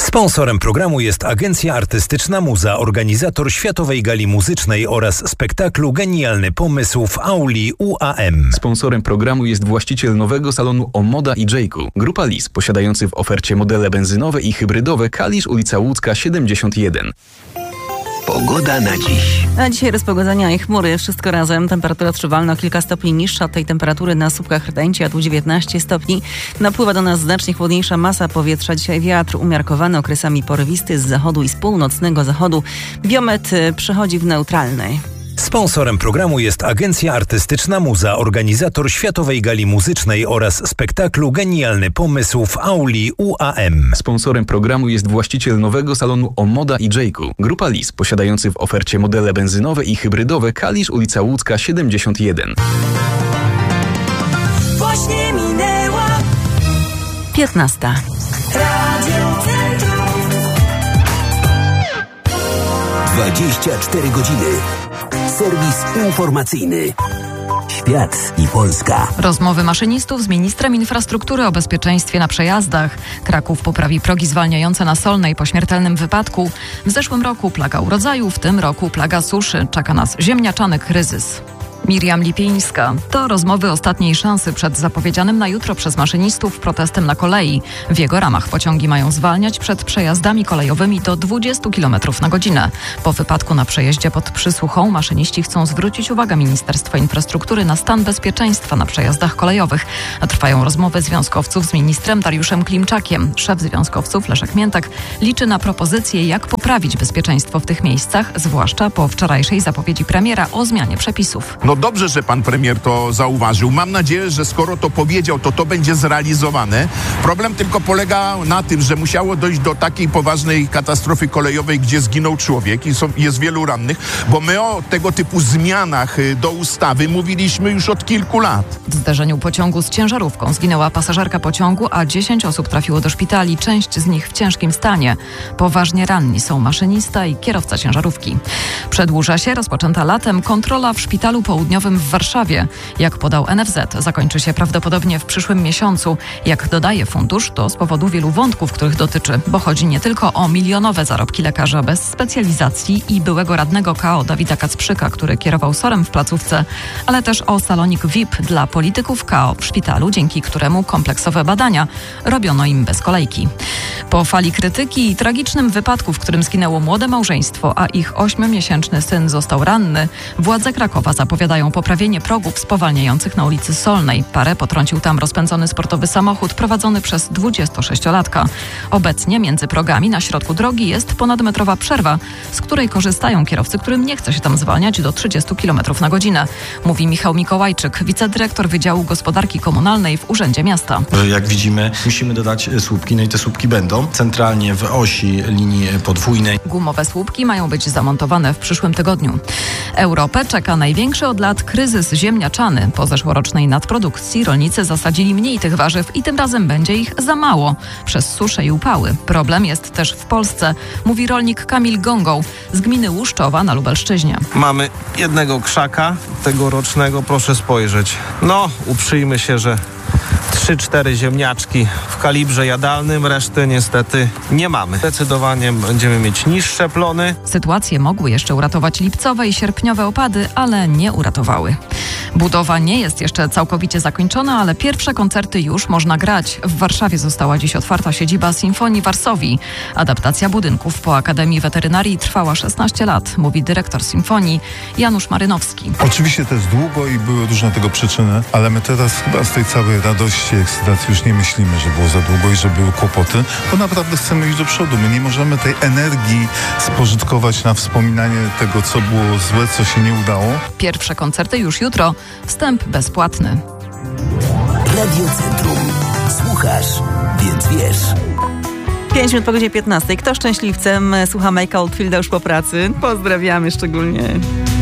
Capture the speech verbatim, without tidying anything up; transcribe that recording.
Sponsorem programu jest Agencja Artystyczna Muza, organizator Światowej Gali Muzycznej oraz spektaklu Genialny Pomysł w auli U A M. Sponsorem programu jest właściciel nowego salonu Omoda i Jayku. Grupa Lis, posiadający w ofercie modele benzynowe i hybrydowe. Kalisz, ulica Łódzka siedemdziesiąt jeden. Pogoda na dziś. A dzisiaj rozpogodzenia i chmury, wszystko razem. Temperatura odczuwalna o kilka stopni niższa od tej temperatury na słupkach Rdęcia, a tu dziewiętnaście stopni. Napływa do nas znacznie chłodniejsza masa powietrza. Dzisiaj wiatr umiarkowany, okresami porywisty z zachodu i z północnego zachodu. Biometr przechodzi w neutralny. Sponsorem programu jest Agencja Artystyczna Muza, organizator Światowej Gali Muzycznej oraz spektaklu Genialny Pomysł w auli U A M. Sponsorem programu jest właściciel nowego salonu Omoda i Jayku. Grupa Lis, posiadający w ofercie modele benzynowe i hybrydowe. Kalisz, ulica Łódzka siedemdziesiąt jeden. Właśnie minęła piętnasta. Radio Centrum. dwadzieścia cztery godziny. Serwis informacyjny. Świat i Polska. Rozmowy maszynistów z ministrem infrastruktury o bezpieczeństwie na przejazdach. Kraków poprawi progi zwalniające na Solnej po śmiertelnym wypadku. W zeszłym roku plaga urodzaju, w tym roku plaga suszy. Czeka nas ziemniaczany kryzys. Miriam Lipińska. To rozmowy ostatniej szansy przed zapowiedzianym na jutro przez maszynistów protestem na kolei. W jego ramach pociągi mają zwalniać przed przejazdami kolejowymi do dwadzieścia kilometrów na godzinę. Po wypadku na przejeździe pod Przysłuchą maszyniści chcą zwrócić uwagę Ministerstwa Infrastruktury na stan bezpieczeństwa na przejazdach kolejowych. A trwają rozmowy związkowców z ministrem Dariuszem Klimczakiem. Szef związkowców Leszek Miętak liczy na propozycje, jak poprawić bezpieczeństwo w tych miejscach, zwłaszcza po wczorajszej zapowiedzi premiera o zmianie przepisów. No dobrze, że pan premier to zauważył. Mam nadzieję, że skoro to powiedział, to to będzie zrealizowane. Problem tylko polega na tym, że musiało dojść do takiej poważnej katastrofy kolejowej, gdzie zginął człowiek i są, jest wielu rannych, bo my o tego typu zmianach do ustawy mówiliśmy już od kilku lat. W zderzeniu pociągu z ciężarówką zginęła pasażerka pociągu, a dziesięć osób trafiło do szpitali, część z nich w ciężkim stanie. Poważnie ranni są maszynista i kierowca ciężarówki. Przedłuża się rozpoczęta latem kontrola w szpitalu południowym w Warszawie. Jak podał N F Z, zakończy się prawdopodobnie w przyszłym miesiącu. Jak dodaje fundusz, to z powodu wielu wątków, których dotyczy, bo chodzi nie tylko o milionowe zarobki lekarza bez specjalizacji i byłego radnego K O Dawida Kacprzyka, który kierował SOR-em w placówce, ale też o salonik V I P dla polityków K O w szpitalu, dzięki któremu kompleksowe badania robiono im bez kolejki. Po fali krytyki i tragicznym wypadku, w którym zginęło młode małżeństwo, a ich ośmiomiesięczny syn został ranny, władze Krakowa zapowiadają poprawienie progów spowalniających na ulicy Solnej. Parę potrącił tam rozpędzony sportowy samochód prowadzony przez dwudziestosześciolatka. Obecnie między progami na środku drogi jest ponadmetrowa przerwa, z której korzystają kierowcy, którym nie chce się tam zwalniać do trzydziestu kilometrów na godzinę. Mówi Michał Mikołajczyk, wicedyrektor Wydziału Gospodarki Komunalnej w Urzędzie Miasta. Jak widzimy, musimy dodać słupki, no i te słupki będą centralnie w osi linii podwójnej. Gumowe słupki mają być zamontowane w przyszłym tygodniu. Europę czeka największy od lat kryzys ziemniaczany. Po zeszłorocznej nadprodukcji rolnicy zasadzili mniej tych warzyw i tym razem będzie ich za mało przez susze i upały. Problem jest też w Polsce, mówi rolnik Kamil Gągoł z gminy Łuszczowa na Lubelszczyźnie. Mamy jednego krzaka tegorocznego, proszę spojrzeć. No, uprzyjmy się, że trzy cztery ziemniaczki w kalibrze jadalnym, reszty niestety nie mamy. Zdecydowanie będziemy mieć niższe plony. Sytuację mogły jeszcze uratować lipcowe i sierpniowe opady, ale nie uratowały. Budowa nie jest jeszcze całkowicie zakończona, ale pierwsze koncerty już można grać. W Warszawie została dziś otwarta siedziba Sinfonii Varsovii. Adaptacja budynków po Akademii Weterynarii trwała szesnaście lat, mówi dyrektor Sinfonii Janusz Marynowski. Oczywiście to jest długo i były różne tego przyczyny, ale my teraz chyba z tej całej radości, ekscytacji już nie myślimy, że było za długo i że były kłopoty, bo naprawdę chcemy iść do przodu. My nie możemy tej energii spożytkować na wspominanie tego, co było złe, co się nie udało. Pierwsze koncerty już jutro. Wstęp bezpłatny. Radio Centrum. Słuchasz, więc wiesz. pięć minut po godzinie piętnastej. Kto szczęśliwcem słucha Majka Oldfielda już po pracy? Pozdrawiamy szczególnie